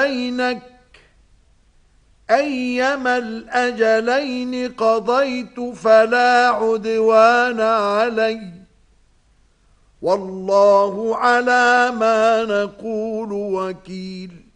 بينك أيما الأجلين قضيت فلا عدوان علي والله على ما نقول وكيل